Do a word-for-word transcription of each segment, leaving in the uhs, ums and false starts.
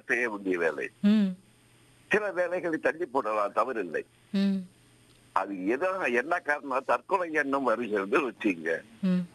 செய்ய வேண்டிய வேலை. ம். சில வேலைகளை தள்ளி போடலாம், தவறில்லை. ம். அது எதனா என்ன காரணம், தற்கொலை எண்ணம் வருகிறது வச்சுங்க. ம்.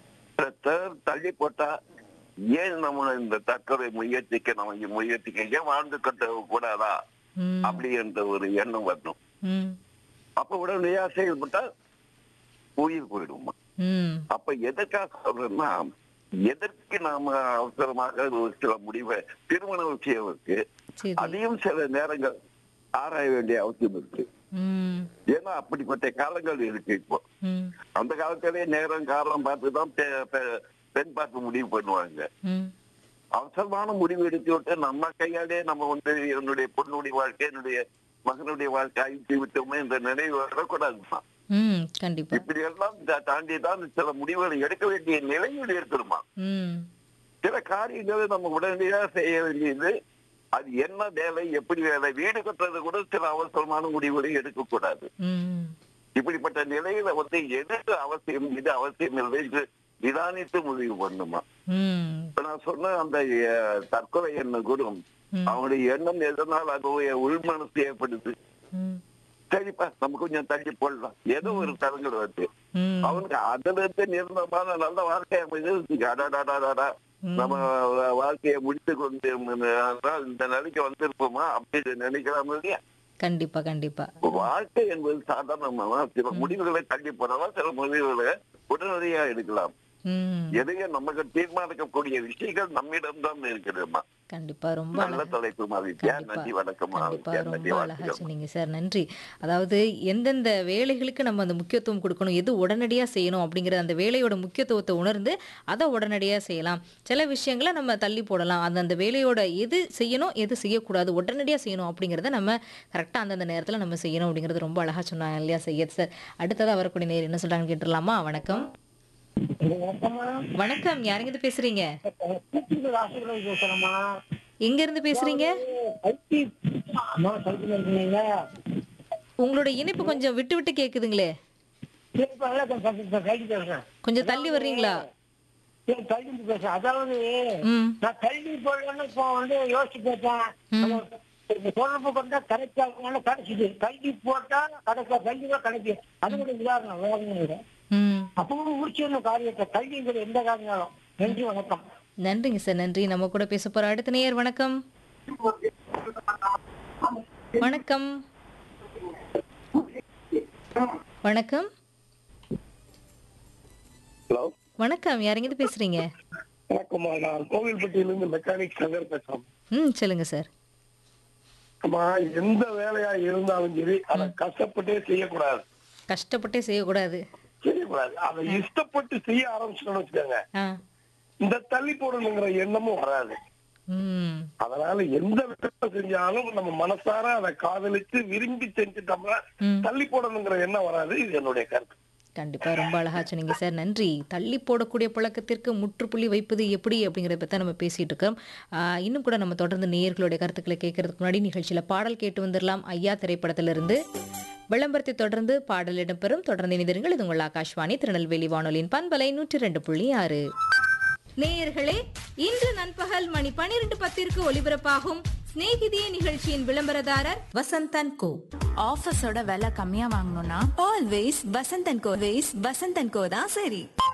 தள்ளி போட்டா ஏன் நம்ம இந்த தற்கொலை முயற்சிக்க நம்ம இங்க முயற்சிக்க ஏன் வாழ்ந்து கட்ட கூடாதா ம். அப்படி என்ற ஒரு எண்ணம் வரணும். ம். அப்ப உடனடியா செயல்பட்டா உயிர் போயிடுமா. ம். அப்ப எதற்காக சொல்றேன்னா, எதற்கு நாம அவசரமாக ஒரு சில முடிவை திருமண விஷயம் இருக்கு, சரி. அதையும் சில நேரங்கள் ஆராய வேண்டிய அவசியம் இருக்கு. ம். ஏன்னா அப்படிப்பட்ட காலங்கள் இருக்கு இப்போ. ம். அந்த காலத்திலேயே நேரம் காலம் பார்த்துதான் பெ- பெ- பெண் பார்த்து முடிவு பண்ணுவாங்க. ம். அவசரமான முடிவு எடுத்து விட்டு நம்ம கையாலே நம்ம வந்து என்னுடைய பொண்ணுடைய வாழ்க்கை என்னுடைய மகனுடைய வாழ்க்கை அழித்து விட்டோமே என்ற நினைவு வரக்கூடாதுமா. ம். கண்டிப்பா. இப்படி எல்லாம் தா- தாண்டிதான் சில முடிவுகளை எடுக்க வேண்டிய நிலையில் இருக்கணுமா. ம். சில காரியங்களை நம்ம உடனடியாக செய்ய வேண்டியது. அது என்ன வேலை, எப்படி வேலை, வீடு கட்டுறது கூட சில அவசரமான முடிவுகளை எடுக்க கூடாது. ம். இப்படிப்பட்ட நிலையில வந்து எது அவசியம் இது அவசியம் இல்லை என்று நிதானித்து முடிவு பண்ணுமா. ம். இப்ப நான் சொன்ன அந்த அஹ், தற்கொலை எண்ணம் கூட ம். அவனுடைய எண்ணம் எதனால் அது உள்மனசு ஏற்படுது. ம். சரிப்பா நம்ம கொஞ்சம் தள்ளி போடலாம், ஏதோ ஒரு தரங்கள் வருது. ம். அவனுக்கு அதுல இருந்து நிர்ணயமான நல்ல வாழ்க்கை அமைது. அடாடாடாடா நம்ம வாழ்க்கையை முடித்து கொண்டு இருந்தால் இந்த நிலைக்கு வந்திருப்போமா அப்படின்னு நினைக்கலாம் இல்லையா. கண்டிப்பா கண்டிப்பா. வாழ்க்கை என்பது சாதாரணமா சில முடிவுகளை தள்ளி போடலாம், சில முடிவுகளை உடனடியா எடுக்கலாம். ம். எதையும் நமக்கு தீர்மானிக்கக்கூடிய விஷயங்கள் நம்மிடம்தான் இருக்கிறதுமா. கண்டிப்பா. ரொம்ப நல்ல அழகா தலைப்பு மாவித்யா. கண்டிப்பா நன்றி, வணக்கம்மா. கண்டிப்பா வித்யா, ரொம்ப நன்றி, அழகா வாழ்த்துக்கள். சொன்னீங்க சார். நன்றி. அதாவது எந்தெந்த வேலைகளுக்கு நம்ம அந்த முக்கியத்துவம் கொடுக்கணும், எது உடனடியா செய்யணும் அப்படிங்கிற அந்த வேலையோட முக்கியத்துவத்தை உணர்ந்து அதை உடனடியா செய்யலாம். சில விஷயங்களை நம்ம தள்ளி போடலாம். அந்த அந்த வேலையோட எது செய்யணும், எது செய்யக்கூடாது, உடனடியா செய்யணும் அப்படிங்கிறத நம்ம கரெக்டா அந்தந்த நேரத்துல நம்ம செய்யணும் அப்படிங்கிறது ரொம்ப அழகா சொன்னாங்க இல்லையா சையத் சார். அடுத்ததா வரக்கூடிய நேர் என்ன சொல்றாங்கன்னு கேட்டுடலாமா? வணக்கம். வணக்கம். யாருங்க இது பேசுறீங்க? பேசுறேம்மா. எங்க இருந்து பேசுறீங்க? அம்மா சைக்கிள் இருக்கீங்களா? உங்களோட இணைப்பு கொஞ்சம் விட்டு விட்டு கேக்குதுங்களே. கேட்பாங்களா? கொஞ்சம் கல்வி பேசுறேன். கொஞ்சம் தள்ளி வர்றீங்களா? சரி, கல்வி பேசுறேன். அதாவது ம். நான் கல்வி போடலன்னு இப்போ வந்து யோசிச்சு பார்த்தேன். ம். தொடர்பு கொண்டா கிடைக்காதனால கிடைச்சிது. கல்வி போட்டா கிடைக்கா, கல்வி தான் கிடைக்கும். அது ஒரு உதாரணம், வேற ஒண்ணும் இல்லை. ம். அப்பவும் முடிச்சிடணும் காரியத்தை. கல்விங்கிறது எந்த காரணம். நன்றி, வணக்கம். நன்றிங்க சார். நன்றி. நம்ம கூட பேச போற அடுத்த நேயர். வணக்கம். வணக்கம். வணக்கம். ஹலோ, வணக்கம். யாருங்க இது பேசுறீங்க? வணக்கம்மா. நான் கோவில்பட்டியிலிருந்து மெக்கானிக் சங்கர் பேசுறேன். ம். சொல்லுங்க சார். அம்மா, எந்த வேலையா இருந்தாலும் சரி அதை கஷ்டப்பட்டே செய்யக்கூடாது. கஷ்டப்பட்டே செய்யக்கூடாது. செய்யக்கூடாது. அதை இஷ்டப்பட்டு செய்ய ஆரம்பிச்சுக்கணும்னு வச்சுக்கோங்க, ஆ. இந்த தள்ளி போடணுங்கிற எண்ணமும் வராது. ம். அதனால எந்த வேலை செஞ்சாலும் நம்ம மனசார அதை காதலிச்சு விரும்பி செஞ்சுட்டோம்னா ம். தள்ளி போடணுங்கிற எண்ணம் வராது. இது என்னுடைய கருத்து. கண்டிப்பா. ரொம்ப அழகா சொன்னீங்க சார். நன்றி. தள்ளி போடக்கூடிய பழக்கத்திற்கு முற்றுப்புள்ளி வைப்பது எப்படி அப்படிங்கிறத பற்றி நம்ம பேசிட்டு இருக்கோம். ஆஹ் இன்னும் கூட நம்ம தொடர்ந்து நேயர்களுடைய கருத்துக்களை கேட்கறதுக்கு முன்னாடி நிகழ்ச்சியில பாடல் கேட்டு வந்துடலாம். ஐயா திரைப்படத்திலிருந்து விளம்பரத்தை தொடர்ந்து பாடல் இடம்பெறும். தொடர்ந்து இணைந்திருங்கள். இது உங்கள் ஆகாஷ்வாணி திருநெல்வேலி வானொலியின் பண்பலை நூற்றி ரெண்டு புள்ளி ஆறு. நேயர்களே, இன்று நண்பகல் மணி பனிரெண்டு பத்திற்கு ஒலிபரப்பாகும் ஸ்நேகிதியே நிகழ்ச்சியின் விளம்பரதாரர் வசந்தன் கோ. ஆஃபர்ஸோட விலை கம்மியா வாங்கணும்னா ஆல்வேஸ் வசந்தன் கோ. வேஸ் வசந்தன் கோ தான் சரி.